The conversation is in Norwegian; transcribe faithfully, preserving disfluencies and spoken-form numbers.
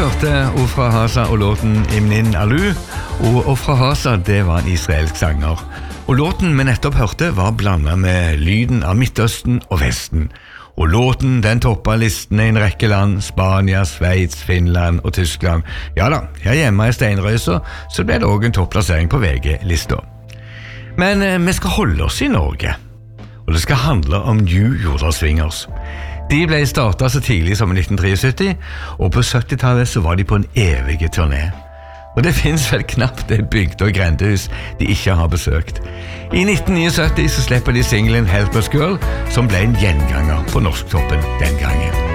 hørte Ofra Hasa og låten Imnin Alu, og Ofra Hasa det var en israelsk sanger. Og låten vi nettopp hørte var blandet med lyden av Midtøsten og Vesten. Og låten den toppet listene i en rekke land, Spania, Sveits, Finland og Tyskland. Ja da, her hjemme i Steinrøysa så ble det også en topplassering på V G-lista. Men eh, vi skal holde oss i Norge, og det skal handle om New Jordal Swingers. De ble startet så tidlig som i nitten syttitre, og på syttitallet så var de på en evig turné. Og det finnes vel knapt det bygde- og grendehus de ikke har besøkt. I nitten syttitre så slipper de singlen Helpless Girl, som ble en gjenganger på norsktoppen den gangen.